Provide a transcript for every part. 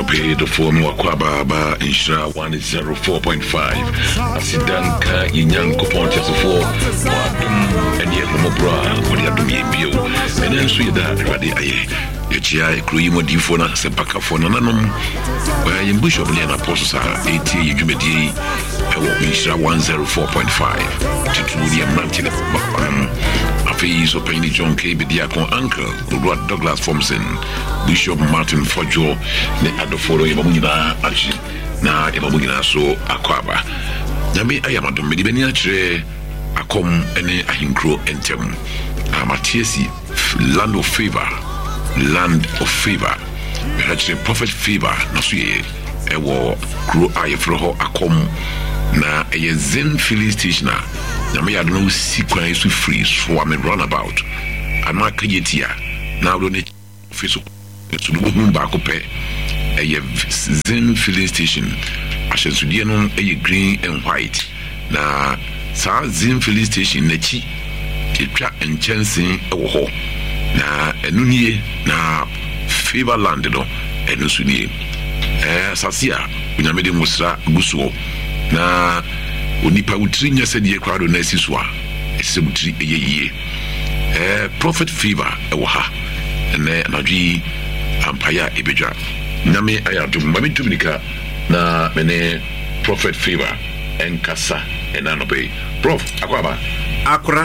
pay the form Wakwaba Inshra 104.5. Asidanka Yanko Pontius for and yet Mobra, what you have to be a bio. And then see that ready. Yachia, Cruyimo Difona, Sepaka Fonanum, where I am Bishop and Apostle 80 Jumedi, Inshra 104.5. Titudia Mountain. Afeis Openi John K. Bidiakon Uncle, Robert Douglas Thompson, Bishop Martin Fojo, ne Adoforo Yabamina Achi, na Yabamina so Akwaba. Nami Ayamadum Medibeniatre, Akom, ene Ahinkro Entem, Amatiesi, Land of Favor, Land of Favor, Actually Prophet Favor, Nasuye, Ewo, Kro Ayefroho Akom, na Zen filling station. Nami had no sequence to free, so I'm a runabout. I'm a creatia. Now don't need face to the back up a Zen filling station. I shall see a green and white. Na Sa Zen filling station, Nechi, Tetra and Chancing a ho. Na Enunie, na Favor landed on Enusuni. Sasia, when I made him Musa Guso. Na Onipa utrinya said ye crowd on Nesiswa, a cemetery a ye. Prophet Favor, a waha, and then Naji Ampaya Ebeja. Name Ayatu Mami Tuminica, na mene Prophet Favor, and Kasa, and Anope. Prof, Akwaba. Akura.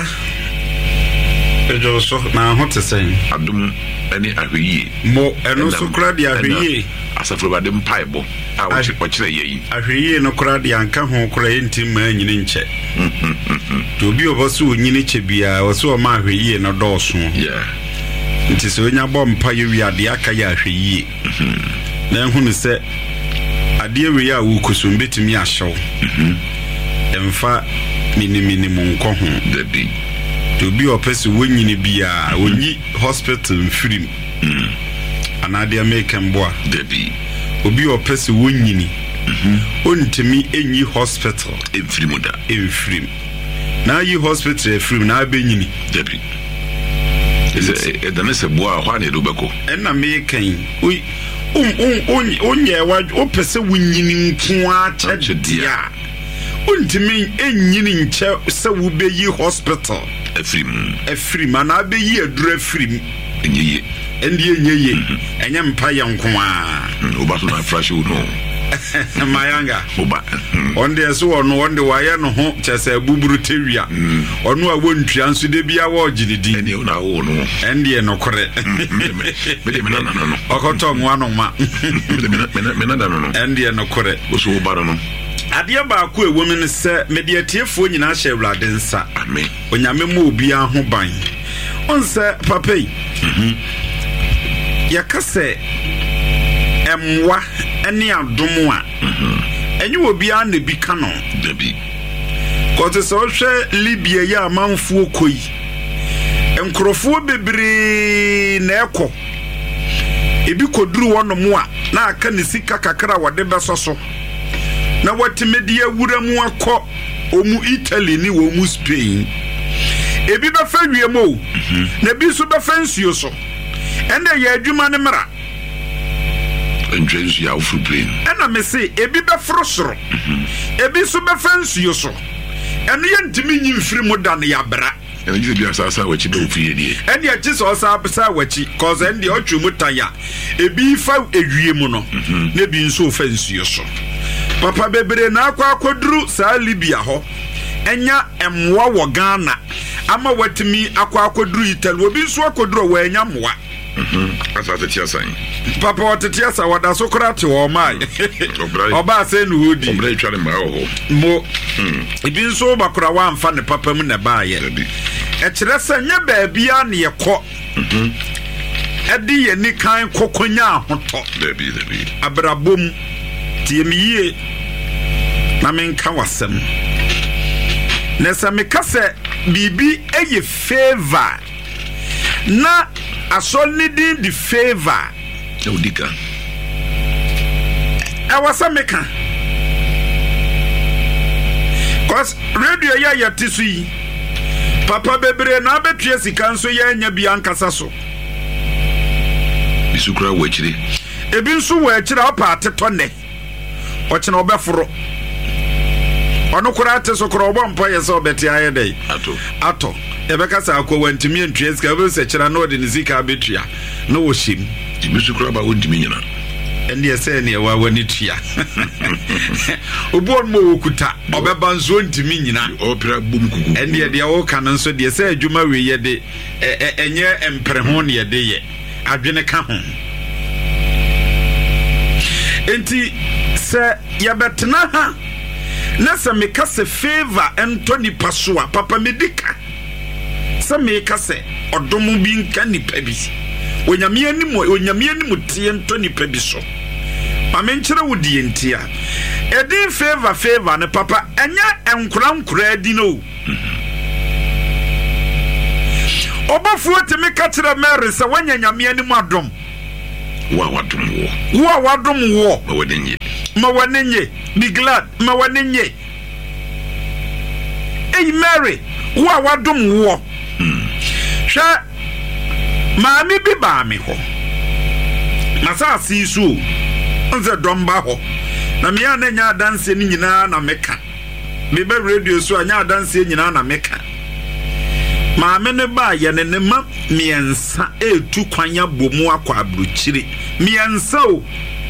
So now what to say? Adum, any Ahuye. Mo, and also crowd the Ahuye. As a flora dem piebo, I watch the ye. Ahuye no crowd the anchor home crying to man in check. To be of us who Yinichibia was so a Mahuye no Dawson. Yeah. It is when your bomb pay we are the Akaya Ahuye. Then when he said, a dear we are who could soon be to me a show. And far minimum cohon. The be. To be a person when you be a hospital free. And I dare make him boy. Debbie. Obi or person winning. On to me any hospital. In Frimuda. In free. Now you hospital free now being Debbie. Is it the Nessa Bois Juan Rubako? And I'm making we what person winning quite dear. On to me any so will be you hospital. A free man, I be ye a dread free. And ye, and Empire Kuma. Obama Flash, you know. My younger. On the so on the wire no home, just a bubuteria. Or no, I wouldn't answer the be a word, and you know, and the no correct. Okotom one on my and the no correct. Was so bad. Adiaba ku women say mediatifo nyina hye Wladensa amen onyame mo obia ho ban on say papa yakase emwa ene adom a enye obia na bi kano dabi kote so hwe Libya ya amanfo koi enkrofo bebre na ekọ ebi koduru wonom a na aka ne sika kakra wode besoso na watimedia wura mu akọ omu Italy ni wo mu Spain ebi be fa wiemo na bi so be fa nsuo so ende ya adwuma ne mra enjensu ya ofu plane ena me se ebi be frosoro ebi so be fa nsuo so eno ye ntimi nyimfiri mu da ne ya bra ene ji bia sasa wachi be ofu ye die ene ya chi so sa wachi cause ende o twemu taya ebi fa ewiemu no na bi nso fa nsuo so Papa bebre na akwaduru sa Libya ho enya emwa wo Ghana ama watimi akwaduru Italy obi nso akwaduru wo enya mwa asa tetiasan papa watetiasa wada sokrate wo mai oba se no hodi obra tware ma ho mo ebi nso bakura wa amfa ne papa mu na ba ye e kire se nya ba bia ne yekọ edi ye ni kan kokonya ahoto dabi abrabom tiemiye na menka wasem nesa mekase bibi eye favor na asoli din di favor odika awasa meka cause radio ya yatisu yi papa bebre na betue sika nso ya nya bia nkasa so isukura wachire ebi nso wɔ akyira opa atetɔ ne ɔkyena ɔbɛforo ɔno kora ate so kora ɔbɔ mpa yɛ sɛ ɔbɛte ayɛ dɛ ato yɛbɛka sɛ akɔ wantumi antua sika wobɛsɛ kyira na ɔde ne sika bɛtua na wɔhyɛm tibi so kora ba wɔntumi nyina ɛne ɛsɛ ne ɛwa wani tua obuon mo okuta ɔbɛba nso ntumi nyina ɔpira bom kuku ɛne deɛ wɔka no nso deɛ sɛ adwuma we yɛ de ɛnyɛ empere ho ne yɛ de yɛ adwene ka ho enti sɛ yɛbɛtena ha na sɛ meka sɛ favor ɛntɔ nipa so a papa medika sɛ meka sɛ ɔdom bi nka nipa bi onyame anim tie ntɔ nipa bi so ma menkyerɛ wo die ntia ɛdin favor ne papa ɛnyɛ nkora adi no ɔbɔfoɔ temi ka kyerɛ Mary sɛ wanya nyame anim adom wo a wadom wo ma w'ani nye be glad ma w'ani nye hey Mary wo a wadom wo hwɛ maame bi baa me hɔ masase so nze domba hɔ na me ya na nya adanse ni nyinaa na meka me be radio so anya adanse nyinaa na meka maame ne ba ye ne ma miensa etu kwanya bomu akɔ abrokyire miensa o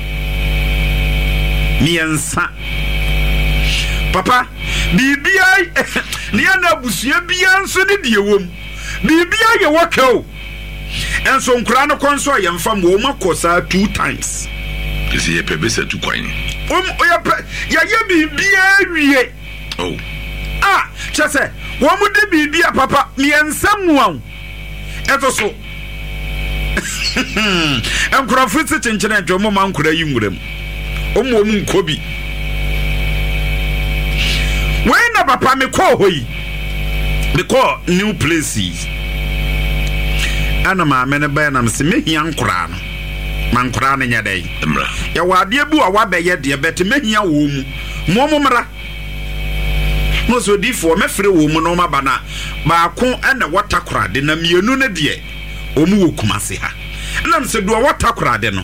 miensa papa bibia ne ya na abusua bia nso ne die wom bibia ye wɔka o enso nkura no konso yɛmfa mo makosa 2 times isi ye pebesa 2 kwan ya ye bibia wie oh chese wo mu de bibia papa miensa muan eto so enkura fiti chenchene dwomo ma nkura yi nwuram omo mu nkobi when na papa me call hoyi me call new places ana maame ne ba na mse mehia nkura no man nkura no nya dai emra ya wade bu a wabɛyɛ de bɛte mehia wo mu momomra no so difo mefre wo mu no ma bana ba ko ana watakura de na mienu ne de omu wo kumase ha na mse do watakura de no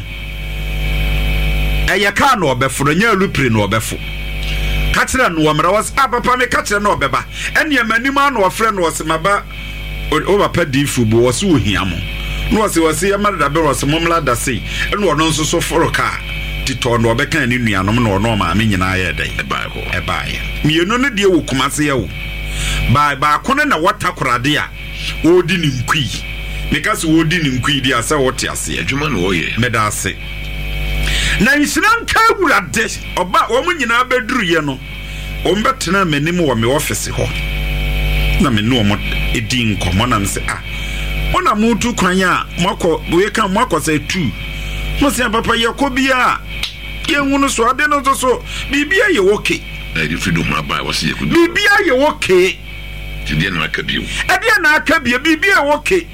ɛyɛ ka no obɛforo nya lupre no obɛfo ka kyerɛ no wamra was papa me ka kyerɛ no obɛba ɛne amanima no ofre no osemaba o papa difo bo wose wo hia mo no wose ya mara da be wose momla da sei ɛne ɔno nso so foro ka tito no obɛka ne nuanom no ɔno ma me nyina yɛ dai ɛbae mienu ne de wo kumase ya wo ba ko ne na watakorade a odi ne nkui meka se odi ne nkui di asa wote ase adwuma no ɔyɛ meda ase na nhyira nka wurade ɔba wo mu nyina beduru ye no o mbetena manim wo me office hɔ na me no mo edi nkomo na mse ona mutu kwanya mako we kan mako say 2 mo se papa ye ko bia ye hunu so ade no so bibia ye woke di freedom aba wose ye ko bibia ye woke ti de na aka bio ade na aka bia bibia woke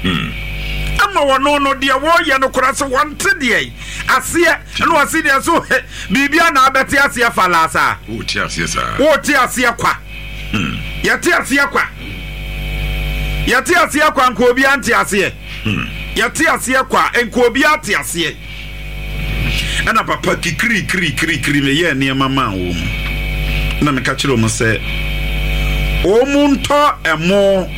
ama wono no de wo ye no kora se wonte de ase no ase de so bibia na abete ase falasa wo ti ase sa wo ti ase kwa yate ase kwa yate ase kwa nko obi ante ase yate ase kwa nko obi ante ase ana papa kikri me ye ne mama wo na me ka kire mo se o mu nto emo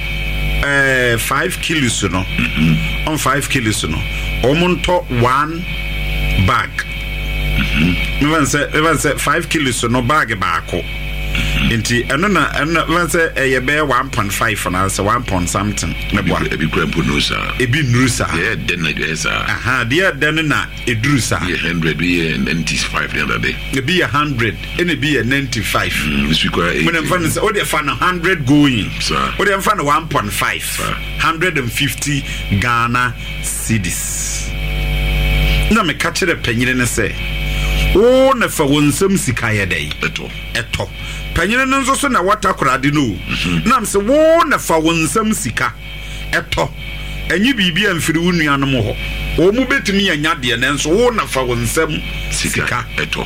5 kilos no on 5 kilos no o mu nto 1 bag me van say 5 kilos no bag baako enti eno na van say e be 1.5 na say 1 point something me boa ebi krampo no sa ebi nusa yeah den na dey sa dia den na edrusa 100 be 95 the other day ebi 100 and ebi 95 this week when I'm fan say o dey fan 100 going o dey fan 1.5 150 Ghana cedis na me ka kire panyire ne say o na fa wonsam sika ye dai eto panyire no nso so na watakorade no na am se wo na fa wonsam sika eto enyi bibia mfiri wunuanom ho o mu betumi anya de ne nso wo na fa wonsam sika eto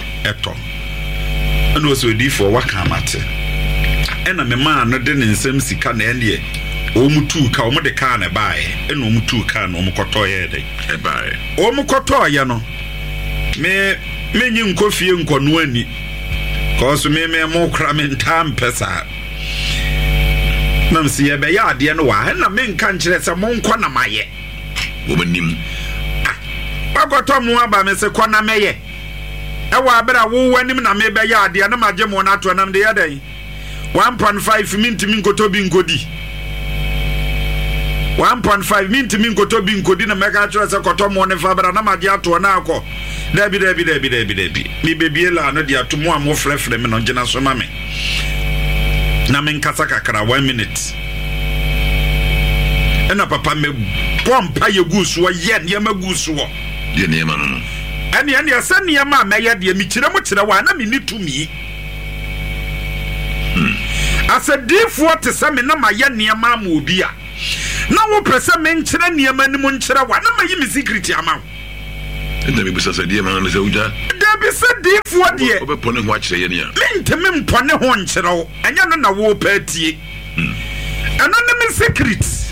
ana o so di for waka mate ena me ma no de ne nsam sika na ene o mu tu ka o mu de ka na bae ena o mu tu ka na o mu koto ye dai bae o mu koto ye no me nyi nkofie nkono ani cause me mo kra me ntam pesa nam si ye be ya ade no wa na me nka nkire se mo nkɔ na maye wo banim bagoto mo aba me se kɔ na meye e wa abera wo wanim na me be ya ade na magye mo na to nam de yadan 1.5 minti min koto bi nkodi 1.5 minti min koto bi nkodi na mega kire se koto mo ne fa bera na magye ato na akɔ Debi mi bebie la no dia to mo amo frefre me no gina so ma me na me nkasa kakra 1 minute ena papa me pompa ye gusu ye ne ma gusu wo ye ne ma no ene asa ne ma me ye de mi kire mo kire wa na me ni tumi asa difo te se me na ma ye ne ma ma obi a na wo pese me nkire ne ma ni mo nkire wa na ma yi mi secret ama and the business idea man is Uja. There be said deep for dear. Upon watch the Yenia. Mintimim pone honchero, and you're not a war petty. Anonymous secrets.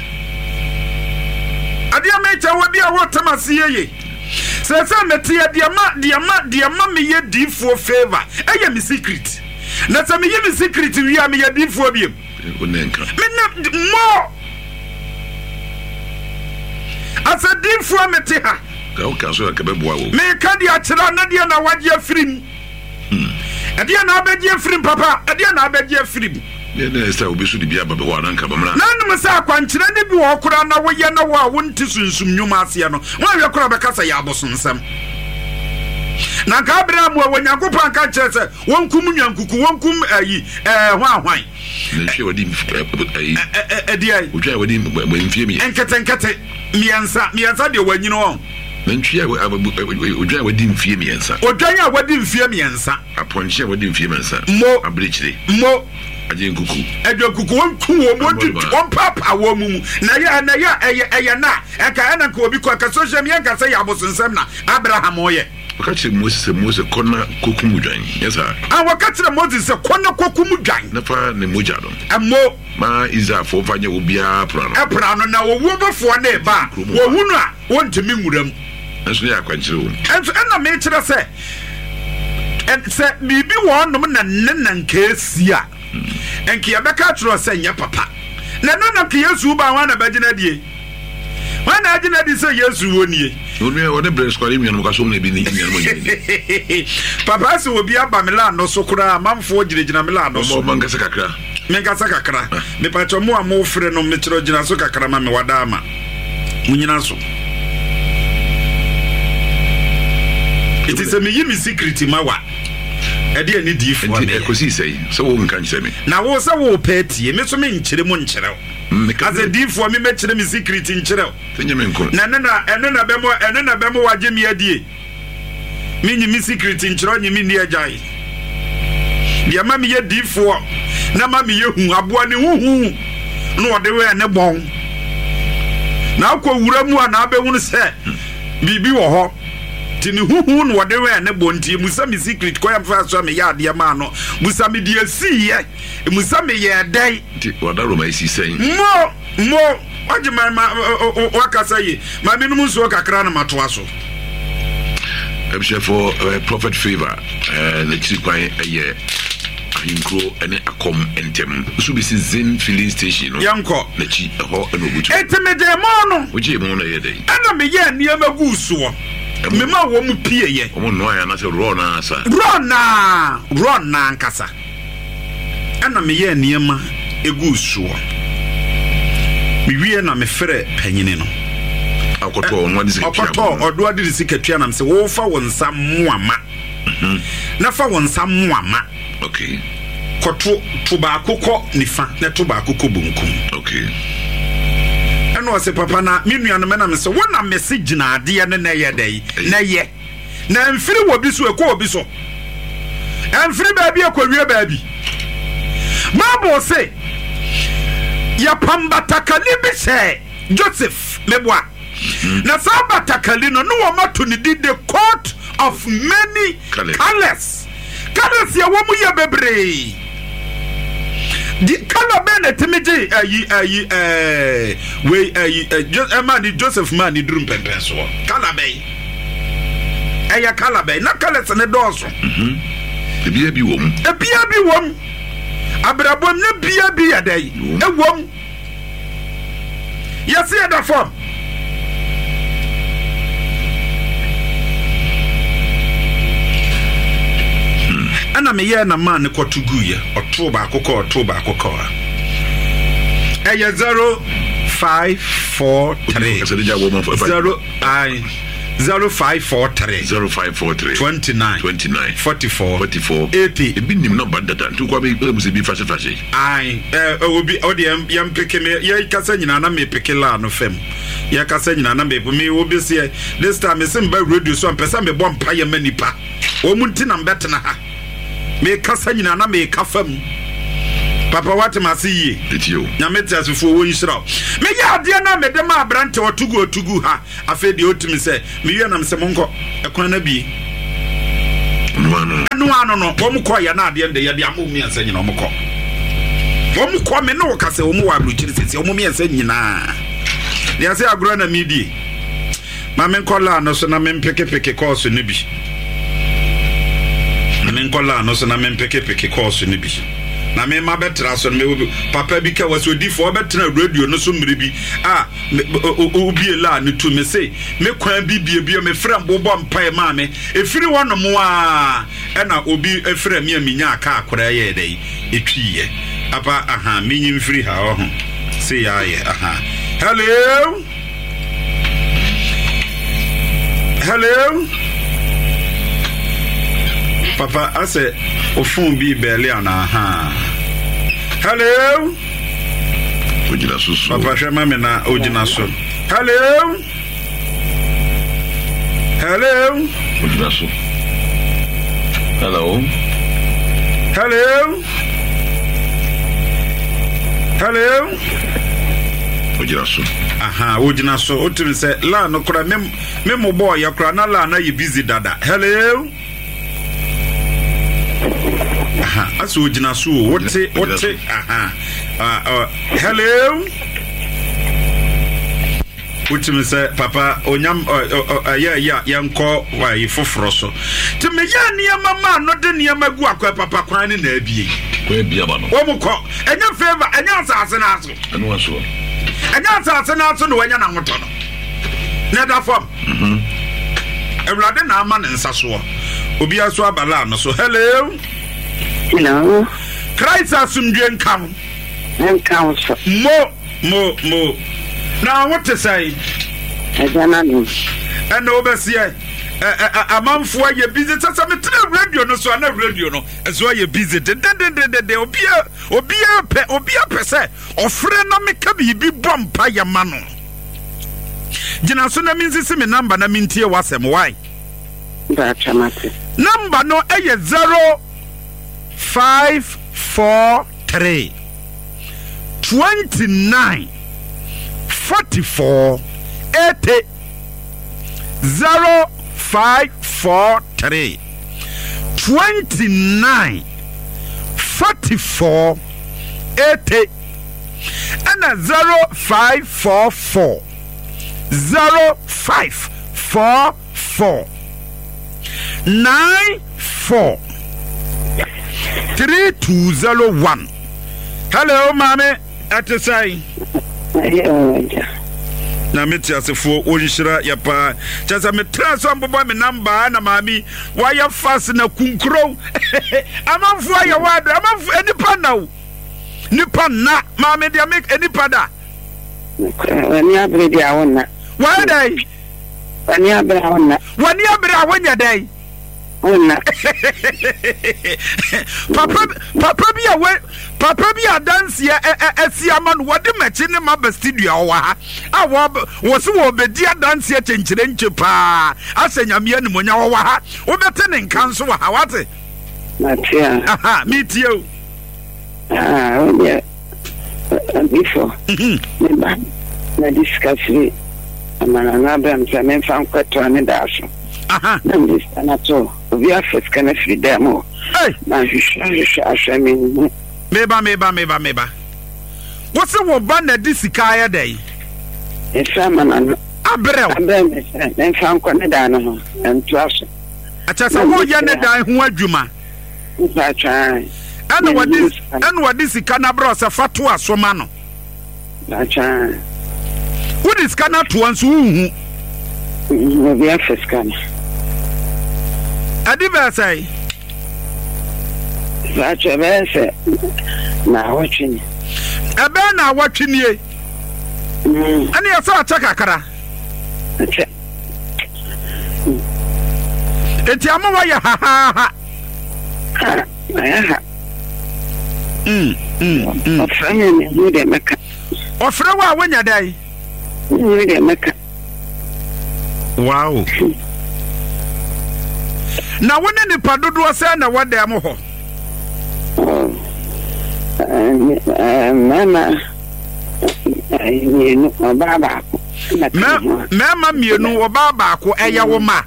Adia meta will be a water see. Says I met dear mammy ye deep for favor. I am a secret. That's a me secret we are me a deep for you. More. As a deep for me. Me kadi achira na dia na waje frim. Adia na abeje frim papa, adia na abeje frim. Ne na esa obi so de bia baba wa na nka bamra. Na num sa akwankyira ne bi wo kura na wo ye na wo a wonti sunsum nwuma ase no. Wa we kura be kasa ya abosonsam. Na ka Abraham wo Nyankopon ka kire se wonkum nwankuku wonkum ayi hwan. Ne hwe wadi ayi. Adia. Ojwa wadi mfie mi. Enkete miansa de wanyino won. Nantwia ojwa wadi mfie miensa. Ojwa wadi mfie miensa. Aponche wadi mfie miensa. Mo abrichire. Mo aje nkuku. Edo kuku wonku wo mo on papa wo mu. Na ya eye na eka na ka obi ko ka social media ka say abosonsem na Abraham oye. Wakati Moses kona kokumu dwan. Yes sir. Wakati Moses kona kokumu dwan. Nafa ne moja do. Amo ma iza fo fanya obia prano. Prano na wo bofo na eba. Wo hunu a wontimi nwuram. Enso ya kwankire wo. Enso na me kire se se bibi wo nom na nka sia. Enki ya beka tro se nya papa. Na na ka Yesu ba wa na bagina die. Wa na agina di se Yesu wonie. Onwe wode breast kwali mi no ka so na bi ni nyano nyane. Papa se obi aba mela no so kura amamfo giregyina mela no so. Mo mangasa kakra. Mengasa kakra. Me pacho mo amo frɛ no me kyerɛ gyina so kakra ma me wada ama. Munyina so. It is a me yimi secret mawa. Ade ani di fo ade ekosi sei. So wo nka nkyerɛ me. Na wo se wo pɛtie me so me nkyerɛ mo nkyerɛ. As a di fo me kyerɛ me secret nkyerɛ. Tenye me nko. Na bemo waje me adie. Me nyimi secret nkyerɛ nyimi ni agyae. Bia ma me ye di fo. Na ma me ye hu aboa ne huhu. No ode we ne bon. Na akɔ wura mu a na abehunu sɛ bibi wɔ hɔ. Tini huhu no wode we ne bonti musa me secret koya fa so me ya de ma no musa me de asiye musa me ye dai ti wada ro ma isi sen mo waje ma wakasa yi ma me no so kakra na matoa so for Prophet Favor the chikwan eye ahinkro ene akom entem so bi si Zen filling station no yanko na chi ho eno butu etemede mo no oje mo na ye dai ana me ye niam gu so me ma wo mu pie ye o mo no ya na se rona asa rona nkasa ana me ye niam egu so me wie na me frɛ panyini no akoto onwa disi akoto odo adi disi katua na me se wo fa won sam muama na fa won sam muama okay koto to ba akokɔ nifa na to ba akokɔ bunkum okay no se papa na me nuano me na me se wona message na ade ne na ye dai na ye na mfiri wo bi so ekɔ obi so mfiri ba bi ekɔwie ba bi mabo se ya pambatakali bi se Joseph meboa na sabatakali no no wo mato ni the court of many colors ya wo mu ye bebre di kala bene temeje we Joseph man drum pempe so kala be ɛyɛ color bɛn na colors ne dɔɔso ebia bi wom abrabom ne bia bi yɛ dɛn ewom yɛsi yɛ da fam ana meyɛ na man ne kɔto guiɛ ɔto baako kɔ ɛyɛ 0543 0543 29 44 80 ebi nim no badata ntu kwa be musi bi fashe obi odi yam peke me ye kasa nyina na me peke la no fam ye kasa nyina na me obi se this time me sim ba radio so ampesa me bom pa ye manipa o mu nti na mbetena ha me kasa nyina na me ka fam papa what must see ye na metia so fo wo yisra me ya ade na me de ma abrante otugu ha afa de otimi se me wi na me se monko ekwan na bi no bom ko ya na ade nde ye de amumi ansa nyina omko bom ko me no kase omu wa abruchiri sese omumi ansa nyina de ase agro na midi ma men kola no so na men peke course ne bi men kola no so na men peke course ne bi na me ma betra so me papa bi ka was odifo betra radio no so mmiri bi obi la ne tu me say me kwan bi me frem bobo mpa ma me efiri wono mo a na obi efre me aminya aka akora ye dai etwiye apa me nyim free ha ho say ya ye hello papa ase ofun bi bele ana hello ojina so papa hwema me na ojina so hello ojina so hello ojina so ojina so otum se la no kura me mo boy yakura na la na ye busy dada hello aso ojina so wote hello utim se papa onyam yanko wa ifoforo so te me ya niam ma no de niam gu akwa papa kwan ne na abie kwa bia ba no wo mu ko enya favor enya asase na aso anu aso enya asase na aso no wanya na ngoto no na da fam ewlade na ama ne nsaso obi aso abala no so hello Christ asumdwe nkam so mo now what to say ajanani and obesie amanfo aye busy tasa me tell radio no so na radio no so aye busy de obia pese ofre na me ka bi bompa ye ma no gina so na minsi me number na mintie wasem why da chamate number no aye 0543 29 44 80 0543 29 44 80 and 0544 0544 94 3201. Hello, mommy. At the side. Na meti asefo onhira yapa chasa me transfer bobo me number na mami why fast na kunkro amanfo aye wad amanfo enipa na mami dia make enipa da wani abre dia wonna why dai wani abre awanya dai wonna papa bi adanse asiama no wode machi ne ma ba studio wa ha wo se wo bedi adanse chenchire nchepa asanyame animonya wa ha wo bete ne nkanso wa ha wate matia me tio yeah before member na discuss amana na bam se men fan kwato ne daso na ndista to obi afes kana freedom na hwehwɛ asɛm meba what's the one na disika ya dai esa mana abrel men fan kwa ne da no nto aso acha sa wo ye ne dan ho adwuma Acha. Ene wadi sika na bra se fato asoma no. Acha. Wodi sika na to anso hu. No be afscan. Adi be say. Acha be say. Na watching. Ebe na watching ye. Ani asa acha kakara. Acha. Eti amawa ya ha. Ofranya ni yude meka. Ofra wa wanya dai. Yude meka. Wow. Na wone ni padodo se na wode am ho. Mama. Ayenu baba. Mama mienu obaba ko eya wo ma.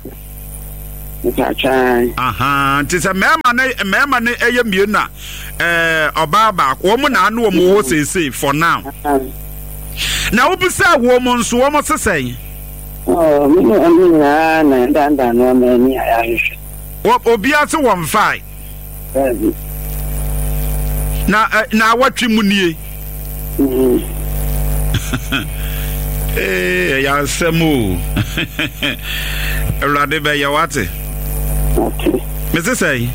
Aha, tisa mema ne eye mienu na obaba ko mo na anu wo mo sese for now. Na obisa wo mo nso wo mo sesen. Oh, me na danda no me ni ayahwe. Obi ase wo mfai. Na watwi mu nie. Ya semu. Ewlade be ya wate. Okay. Mese say.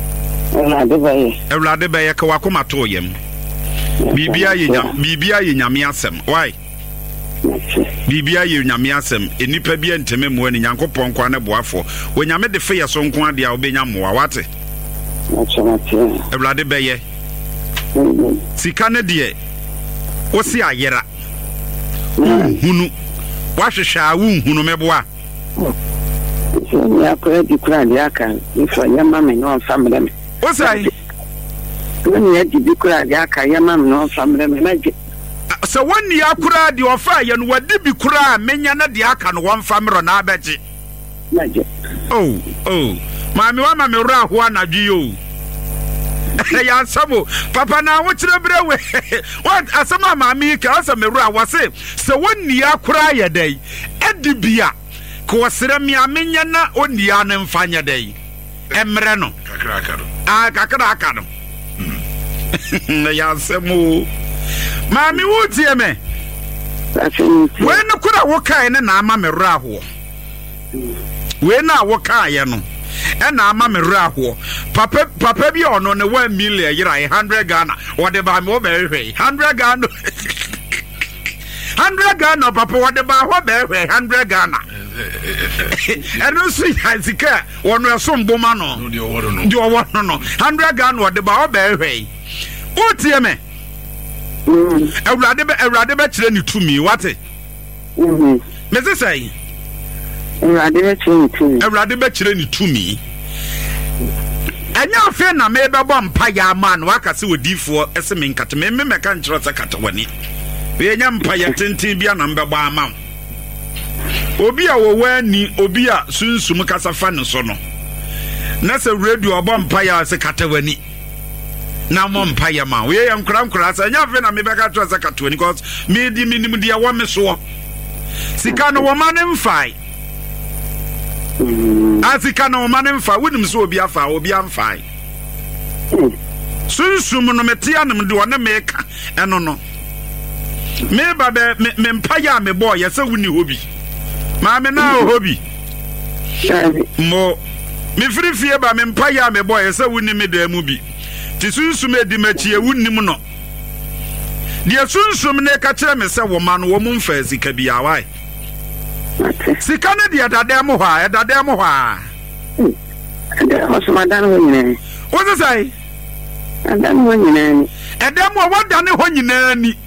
Ewlade be ya ka wakoma to yem. Bibia ye nyame asem. Why? Bibia ye nyame asem. Enipa bia nteme mu ani Nyankopon kwa ne boafo. We nyame de fe ye so nko ade a obenya moa wate. Ewlade be ye. Sika ne de wosi ayera. Hunu. Wahwehwa hunu meboa. Ya ko di kura di aka. Ifo ya mama no family me. Osai. When you di kura di aka ya mama no family me na. So when you akura di ofa ya no wadi bi kura menya na di aka no won family na abeji. Naje. Oh. Mami wa mami ra ho anadwi yo. Ya sabo papa na wo kire brewe. What asama mami ka asama ra wase. So when you akura ya dai edibia ko wasere mi amenya na onia ne mfanya dai emre no kakra no ya semu mami wutie me we no kura wo kai ne na ama me ra ho we na wo kai ye no e na ama me ra ho papa bi ono ne 1 million yira 100 Ghana wo de ba me wo be hwe 100 Ghana 100 Ghana papa wo de ba ho be hwe 100 Ghana eno so yazika wono esomboma no di owo no 100 Ghana wo de ba ho be hwe utie me Ewrade be kire ni tumi wate me se say Ewrade be kire ni tumi anya afi na me be bom pa ya man wakase odifo ese me nkate me meka nkyero se kate wani we nya mpa ya tenten bia na mbeba ama obi a wo wani obi a sunsum kasa fa ne so no na se radio obom mpa ya se kate wani na mo mpa ya ma we ya nkra sa nya afi na me beka to se kate wani because me di minim dia wo me so sika no wo ma ne mfai Asika no ma ne mfa wonim so obi afa obi amfai sunsum no metia nem de one meka eno no me ba be me mpa ya me boy yesa wuni hobi ma me na hobi mo me frifie ba me mpa ya me boy yesa wuni me da mu bi ti sunsum edi machi e wunnim no de sunsum ne ka kire me se wo ma no wo mu mfa sika bia wai sika ne de dadam ho a dadam ho a Osmadan ho nyina wo say Adam ho nyina ni edam ho wadane ho nyina ni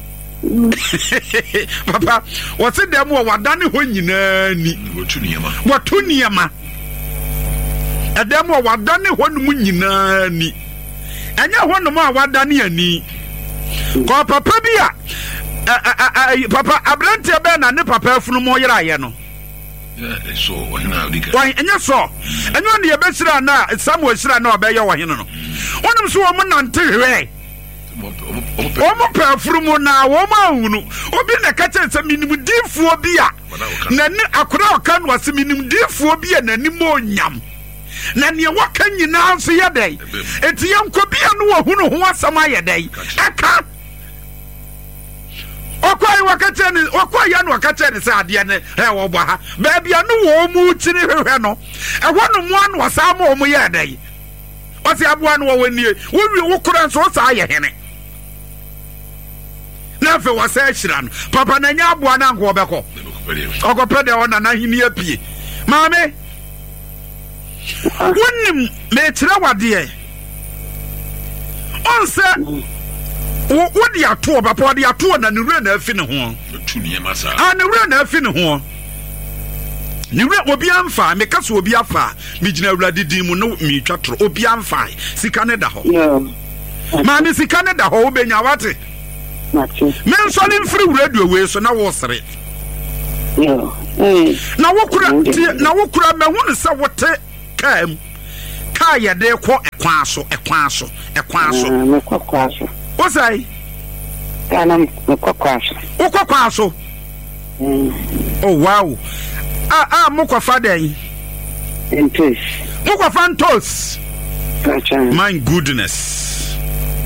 papa what's it them wadane ho nyina ni watu niema edam ho wadane ho num nyina ni enya ho num a wadane ani ko papa bia papa abrante be na ne papa funu mo yira ye no so wahina odika why enya so enyo ne ye besira na Samuel sira na obeye wahino no wonum so wo mo nante hwe wo mo pa funu mo na wo ma hunu obi na ka chense minim difuo bia na ni akora oka no ase minim difuo bia na ni mo nyam na ne waka nyina nso yɛ dɛn enti yɛnkɔ bia no wɔhunu ho asɛm ayɛ dɛn aka okwai wakache ni okwai ya no wakache ni sa ade ne wo bɔ ha baabi anu wo mu kyini hwehwɛ no ɛhɔ no mu anu wasa ma wo mu yɛ dɛn ɔsi aboa no wo nie wo wi wo kora nso sa ayɛ hene na fe wasa ahyira no papa na nya aboa na nko bɛkɔ ɔkɔpɛ de ɔna na hini apie maame wonnim me kyerɛ wadeɛ ɔnse wo di ato papa di ato na ne wura na afi ne ho tu ne masa ne wura na afi ne ho ne wura obi amfa me kaso obi afa me gina awurade din mu no me twatoro obi amfa sika ne da ho ma me sika ne da ho wo benya wate me nso ne mfiri wura we so na wo sere na wo kura me hu ne se wote kam ka ye de kɔ ekwan so What's I? Canam Mokwaso. Okwaso. Oh wow. Mokwafa den. Entos. Mokwafantos. My goodness.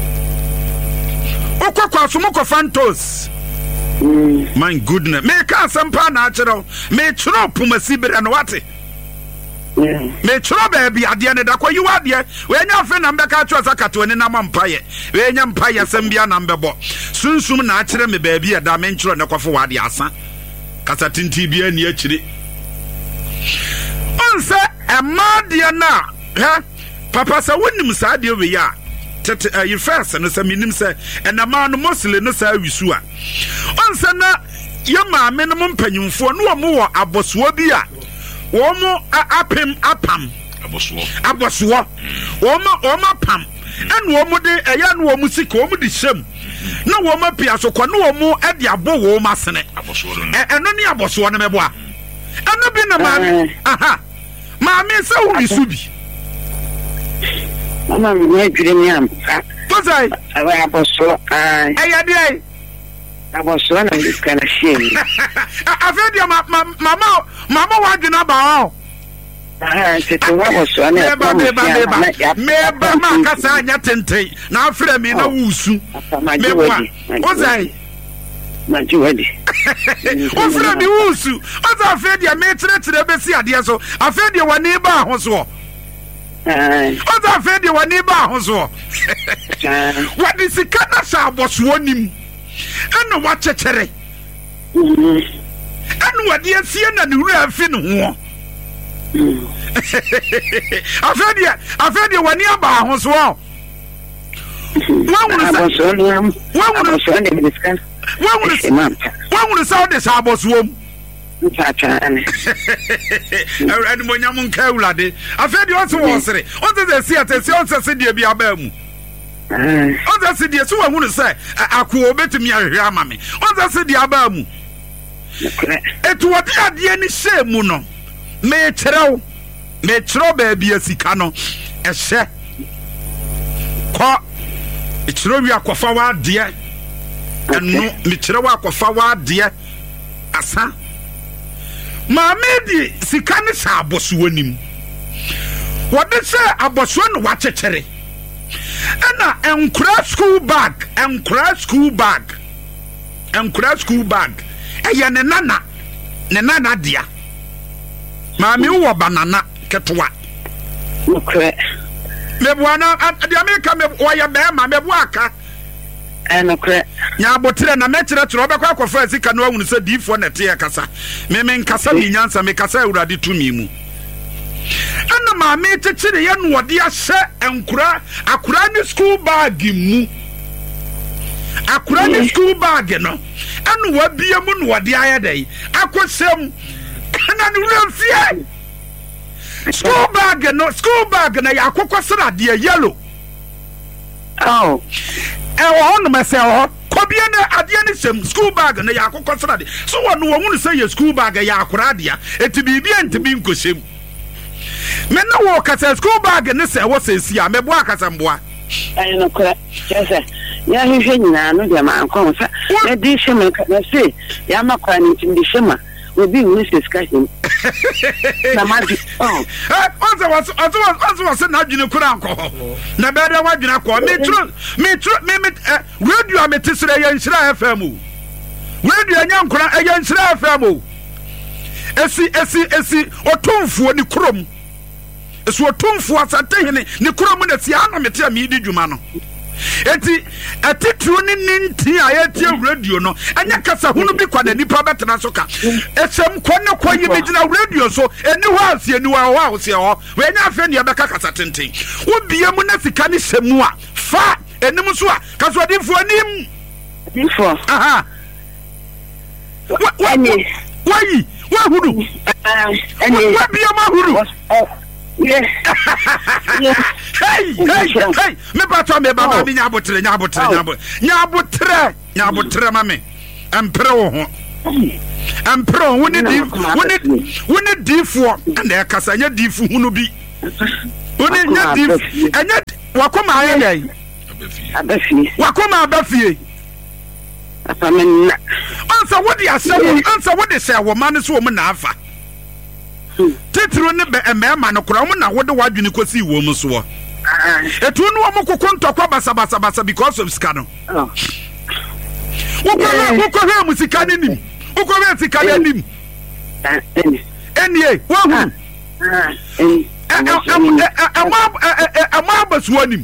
Okwaso Mokwafantos. My goodness. Me ka sampa na achero. Me chro pumasi bere no wate. Me chro baby ade ne da kwa yi wade we nya fe na mbeka atwa sakato ne na mampaye we nya mpaye sambia na mbebo sunsum na akire me baby da me nchro ne kwafo wade asa kasa tinti bia ni akire onse emade na he papa sa wonim sa de we ya tete you first no sa minim se enama no mosle no sa wisu a onse na ye maame no mpanyimfo no wo aboso bi a womo apam aboso womo pam en womo de eya no womo sika womo de hyem na womo pia so kwa no womo e de abo womo asene eno ne aboso no mebo a eno bi na maame se wo bisu bi mama me adwire mi am to say awa aboso eya de aboso na this kind of shame afedia mama wa dwena ba o tete wa aboso na meba ma kasa anya tenten na afre mi na wusu meba ozai majiwadi ofre mi wusu oza afedia me tire besi ade so afedia wani ba ho so oza afedia wani ba ho so wadi sikana sa aboso nim eno wa chechere eno wadi asie na ne wura afi ne ho afedia wani aba ho so wawunu sa de sa abosuom ntachane eni monyam nka awulade afedia oso wo sere onse se si atesi onse se die bi aba mu onse se die so wahunu se akuo betumi ahwe ama me onse se die aba mu etu wodi ade ni se mu no me kyerɛw ba bia sika no ɛhyɛ kɔ kyerɛw wi akɔfa wa ade ɛno me kyerɛw akɔfa wa ade asa maame di sika ne sa aboso nim wɔde sɛ aboso no wakyekere ɛna enkura school bag ɛyɛ ne nana dia maame wo banana ketwa okay meboana ade America woya be ma mebo aka okay nya abotre na mekire tro obekwa akɔfa sika no ahunu sɛ diifo na te kasa me nkasa mi nyansa me kasa awurade tumi mu ana maame kyekire ye no wode ahyɛ enkura akura ne school bag mu akura ne school bag no anu wabie mu no wode ayɛ dai akɔsɛm na no refie school bag na yakokɔ sra de yellow on myself kobia na ade ne sem school bag na yakokɔ sra de so wonu wonu say ye school bag ya akora de eti bibia ntimi nkosem me na wo kasa school bag ne se wo sesi a mebo akasa mboa no kora yes ya hihwe nyina no de ma ankɔ sa na di shema na se ya makwa ni ntimi shema obi wuni discussion na ma di was na adwene kura anko na be da wadwene akọ me radio ametisere ye Nhyira FM o radio nyankora ye Nhyira FM o esi otomfuo ni krom esi otomfuo asatehene ni krom na si ana mete a me di dwuma no eti atitru ni ninti a yeti radio no anya kasa hunu bi kwa na nipa betena so ka esem kwanne kwayi me gina radio so eni ho asie eni wa asie ho we nya afa ne beka kasa tenten wo bie mu na sika ni semu a fa enim so a kaso adifo anim difo aha wayi wa hunu wa bie ma hunu Yes. Hey, me pato me baba mi nyabotre mame. Empre wo ho. Empre woni difo na kasa nya difu hunu bi. Woni nya difu enya wakoma ayeye. Abafi. Wakoma abafie. Asamenna. Ansa wodi asem, ansa wodi se wo man so wo na afa. Tetro ne be emema no kura mo na wode wadwene kosi wo mu so. Etu no mo kokontokwa basa because of sika no. Ukọ mu sika ne nim. Ukọ sika ne nim. Enie, wo hu. Ama basuo nim.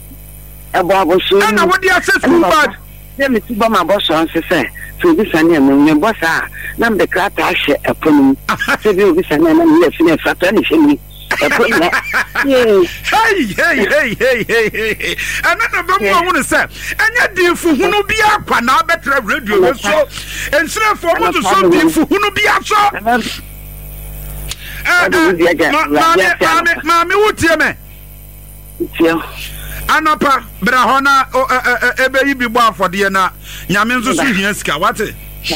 Ana wode access school bag. Me ti ba ma boss on se so bi sane me boss a na me krata ahye eponum se bi obi sane na me fine fata ni hemi eponum hey anana ba mo won se anya difu hunu bi akwa na betre radio we so ensire fo mo to so difu hunu bi aso mami wutie me Anapa brahona ebe yi bi bo afode na nyame nso so hia sika wate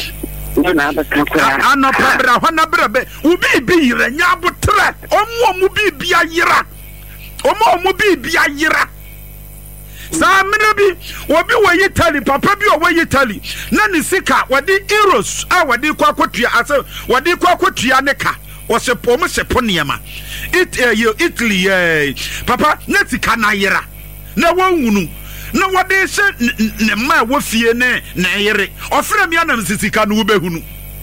anapa brahona brebe ubi bi yire nya botre omo bi ayira sa mene bi obi wo Italy papa bi wo Italy na ni sika wode euros a wode kwa kotua ase wode kwa kotua ne ka wo se pom se poniema Italy papa na sika na yira na wonhunu na wode se ne ma wo fie ne na yere ofre mi anam sisika no wobehunu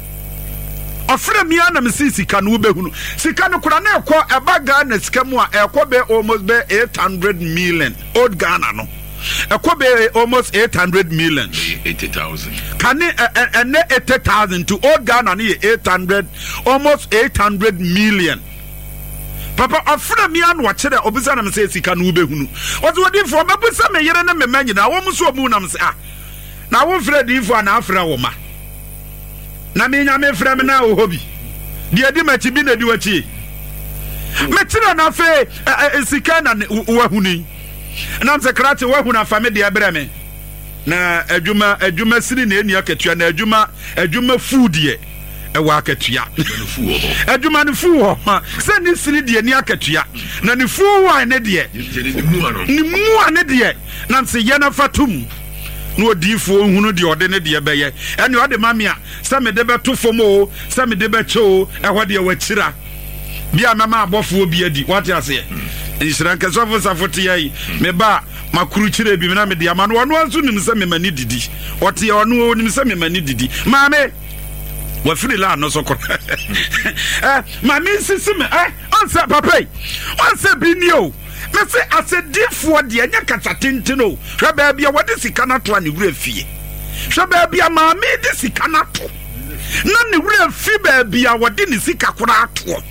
sika no kura na ekọ ebaga na sika mu a ekọ be almost be 800 million old Ghana no ekọ be almost 800 million 80,000 can and 80,000 to old Ghana ni 800 almost 800 million. Papa afra mi anu wa kire obisa na me se sika no ubehunu ozo wodi fo mabusa me yere na me manyina wo mu so mu na me se na wo fre di fo na afra wo ma na me nya me fre me na wo hobi di edi machi bi na di wachi me tira na fe sika na wo huni na me se krate wo huna fa me de ebre me na adwuma siri na eni akatua na adwuma food ye ewa akatua adwuma ne fu ho se ni siri de ni akatua na ne fu wan ne de ni mu ane de na se ye na fatum no odifo hunu de ode ne de beye ene ode mamia se me de beto fomo se me de becho eho de wachira bia mama abofo obi adi wate ase Nhyira nkesofo safote yayi me ba makuru chire bi na me de ama no ono anso nim se me mani didi ote ono nim se me mani didi maame wa free la no so ko maame sisi me onse papai onse binio me se asedifo de anya kata tenteno hwe ba bia wode sika na to ani wura fie hwe ba bia maame de sika na to na ne wura fie ba bia wode ne sika kora ato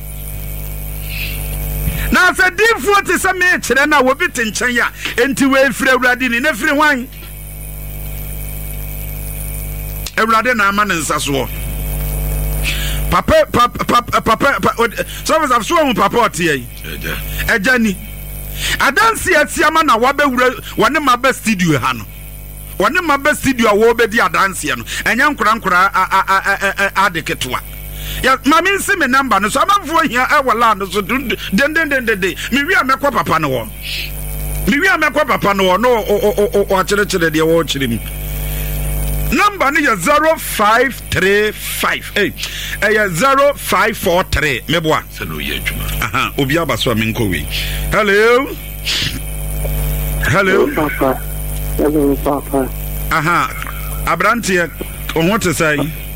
na se difo te se me kire na wo bi tenchen ya enti we fire awurade ni na fire hwan awurade na ama ne nsaso papa so was have so papa otie eja ni adansi atiama na wabewura wone maba studio ha no wone maba studio wo be di adansi no enya nkura adeketwa ya mami nsi me number no so amamfo hia e wala no so den me wi amekwa papa no wo no o kire de wo kire mi 0244 0244 number no yɛ 0535 ɛyɛ 0543 meboa sɛ no yɛ adwuma obi aba so a menkɔ wei hello Papa. Hello, Papa. Abranteɛ ɔho te sɛ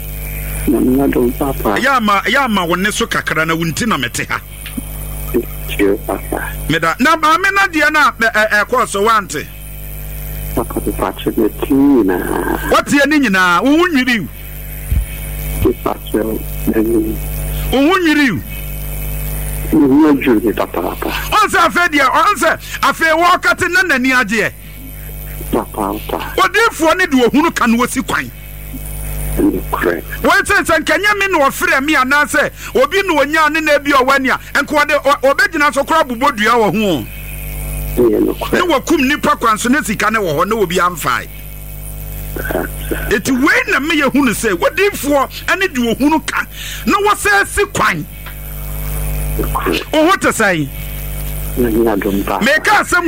Papa. yɛama wo ne so kakra na wonti na mete ha Papa. meda na maame na deɛ na ɛkɔɔ so wante Papa, the patch of the team. woteɛ ne nyinaa wo ho nwiriw wo ho nwiriw Papa. ɔnsɛ afei deɛ ɔnsɛ afei wɔkate na n'ani agyeɛ Papa. odiifoɔ ne de ohunu ka no wɔsi kwan wɔkyɛ sɛ nkanyɛ me na wɔfrɛ me anaasɛ obi na onyaa ne na bi ɔwani a nka wɔde ɔbɛgyina so kora bobɔ dua wɔ ho ne wakum nipa kwan so ne sika ne wɔ hɔ ne obi amfae eti wei na meyɛ hunu sɛ wodiifoɔ ne de ohunu ka na wɔsɛ si kwan ɔho te sɛ meka asɛm